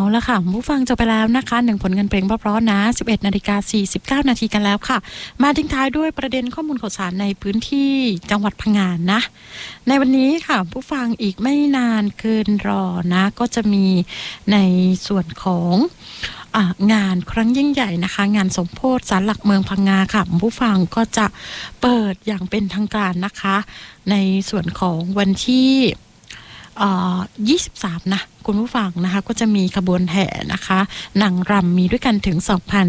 ละค่ะผู้ฟังจบไปแล้วนะคะ1ผลงานเพลงเพราะๆนะ 11:49 นาทีกันแล้วค่ะมาทิ้งท้ายด้วยประเด็นข้อมูลข่าวสารในพื้นที่จังหวัดพังงานะในวันนี้ค่ะผู้ฟังอีกไม่นานเกินรอนะก็จะมีในส่วนของงานครั้งยิ่งใหญ่นะคะงานสมโภชศาลหลักเมืองพังงาค่ะผู้ฟังก็จะเปิดอย่างเป็นทางการนะคะในส่วนของวันที่23นะคุณผู้ฟังนะคะก็จะมีขบวนแห่นะคะนางรำมีด้วยกันถึง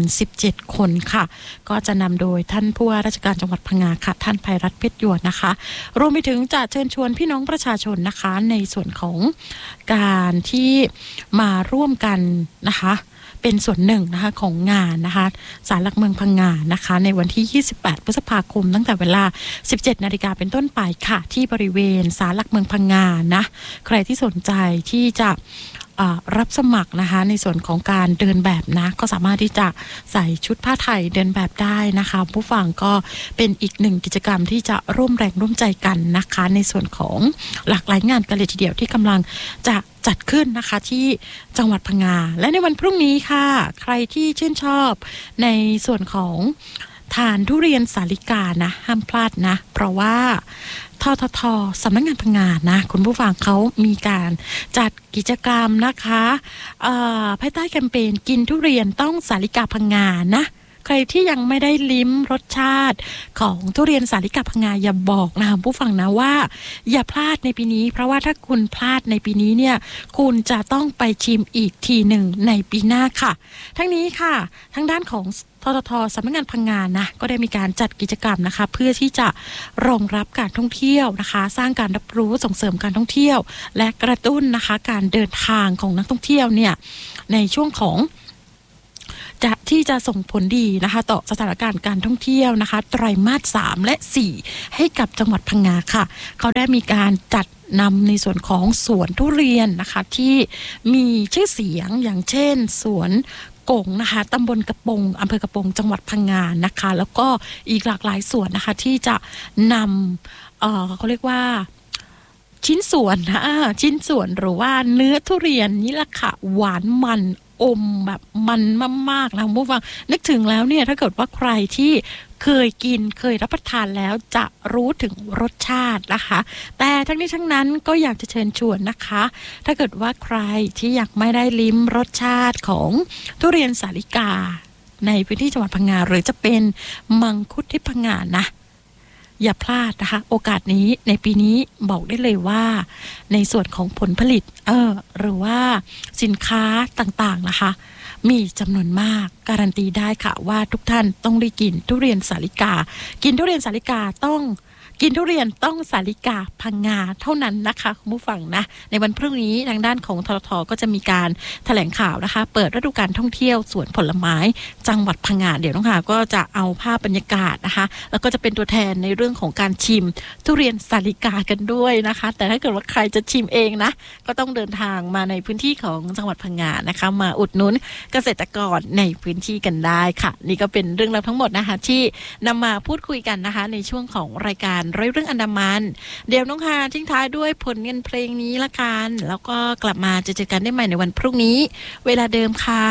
2,017 คนค่ะก็จะนำโดยท่านผู้ว่าราชการจังหวัดพังงาค่ะท่านไพรัตน์เพชรหยวดนะคะรวมไปถึงจะเชิญชวนพี่น้องประชาชนนะคะในส่วนของการที่มาร่วมกันนะคะเป็นส่วนหนึ่งนะคะของงานนะคะศาลหลักเมืองพังงานะคะในวันที่28พฤษภาคมตั้งแต่เวลา 17 นาฬิกาเป็นต้นไปค่ะที่บริเวณศาลหลักเมืองพังงานะใครที่สนใจที่จะรับสมัครนะคะในส่วนของการเดินแบบนะก็สามารถที่จะใส่ชุดผ้าไทยเดินแบบได้นะคะผู้ฟังก็เป็นอีกหนึ่งกิจกรรมที่จะร่วมแรงร่วมใจกันนะคะในส่วนของหลากหลายงานกันเลยทีเดียวที่กำลังจะจัดขึ้นนะคะที่จังหวัดพังงาและในวันพรุ่งนี้ค่ะใครที่ชื่นชอบในส่วนของทานทุเรียนสาลิกานะห้ามพลาดนะเพราะว่าททสำนักงานพังงานะคุณผู้ฟังเขามีการจัดกิจกรรมนะคะภายใต้แคมเปญกินทุเรียนต้องสาลิกาพังงานะใครที่ยังไม่ได้ลิ้มรสชาติของทุเรียนสาลิกาพังงาอย่าบอกนะผู้ฟังนะว่าอย่าพลาดในปีนี้เพราะว่าถ้าคุณพลาดในปีนี้เนี่ยคุณจะต้องไปชิมอีกทีหนึ่งในปีหน้าค่ะทั้งนี้ค่ะทางด้านของททสำนักงานพังงานะก็ได้มีการจัดกิจกรรมนะคะเพื่อที่จะรองรับการท่องเที่ยวนะคะสร้างการรับรู้ส่งเสริมการท่องเที่ยวและกระตุ้นนะคะการเดินทางของนักท่องเที่ยวเนี่ยในช่วงของที่จะส่งผลดีนะคะต่อสถานการณ์การท่องเที่ยวนะคะไตรมาส3และ4ให้กับจังหวัดพังงาค่ะเขาได้มีการจัดนำในส่วนของสวนทุเรียนนะคะที่มีชื่อเสียงอย่างเช่นสวนกงนะคะตำบลกระปงอำเภอกระปงจังหวัดพังงานะคะแล้วก็อีกหลากหลายส่วนนะคะที่จะนำเขาเรียกว่าชิ้นส่วนหรือว่าเนื้อทุเรียนนี่แหละค่ะหวานมันอมแบบมันมากๆนะคุณผู้ฟังนึกถึงแล้วเนี่ยถ้าเกิดว่าใครที่เคยกินเคยรับประทานแล้วจะรู้ถึงรสชาตินะคะแต่ทั้งนี้ทั้งนั้นก็อยากจะเชิญชวนนะคะถ้าเกิดว่าใครที่อยากไม่ได้ลิ้มรสชาติของทุเรียนสาลิกาในพื้นที่จังหวัดพังงาหรือจะเป็นมังคุดที่พังงานะอย่าพลาดนะคะโอกาสนี้ในปีนี้บอกได้เลยว่าในส่วนของผลผลิตหรือว่าสินค้าต่างๆนะคะมีจำนวนมากการันตีได้ค่ะว่าทุกท่านต้องได้กินทุเรียนสาลิกากินทุเรียนสาลิกาต้องกินทุเรียนต้องสาลิกาพังงาเท่านั้นนะคะคุณผู้ฟังนะในวันพรุ่งนี้ทางด้านของททก็จะมีการแถลงข่าวนะคะเปิดฤดูกาลท่องเที่ยวสวนผลไม้จังหวัดพังงาเดี๋ยวน้องหาก็จะเอาภาพบรรยากาศนะคะแล้วก็จะเป็นตัวแทนในเรื่องของการชิมทุเรียนสาลิกากันด้วยนะคะแต่ถ้าเกิดว่าใครจะชิมเองนะก็ต้องเดินทางมาในพื้นที่ของจังหวัดพังงานะคะมาอุดหนุนเกษตรกรในพื้นที่กันได้ค่ะนี่ก็เป็นเรื่องราวทั้งหมดนะคะที่นำมาพูดคุยกันนะคะในช่วงของรายการร้อยเรื่องอันดามันเดี๋ยวน้องฮาทิ้งท้ายด้วยผลงานเพลงนี้ละกันแล้วก็กลับมาเจอกันได้ใหม่ในวันพรุ่งนี้เวลาเดิมค่ะ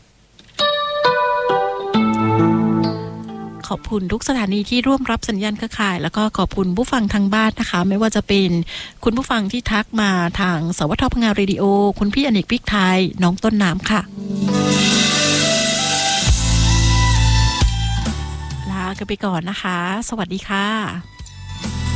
ขอบคุณทุกสถานีที่ร่วมรับสัญญาณเครือข่ายแล้วก็ขอบคุณผู้ฟังทางบ้านนะคะไม่ว่าจะเป็นคุณผู้ฟังที่ทักมาทางสวทพังงาเรดิโอคุณพี่อเนกพิกไทยน้องต้นน้ำค่ะลากันไปก่อนนะคะสวัสดีค่ะ